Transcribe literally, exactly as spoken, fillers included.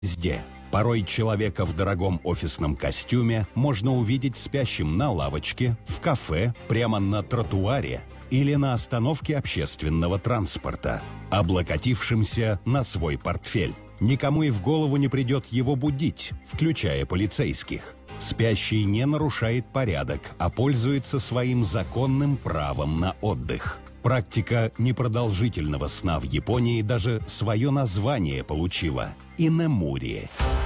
Везде. Порой человека в дорогом офисном костюме можно увидеть спящим на лавочке, в кафе, прямо на тротуаре или на остановке общественного транспорта, облокотившимся на свой портфель. Никому и в голову не придет его будить, включая полицейских. Спящий не нарушает порядок, а пользуется своим законным правом на отдых. Практика непродолжительного сна в Японии даже свое название получила – инэмури.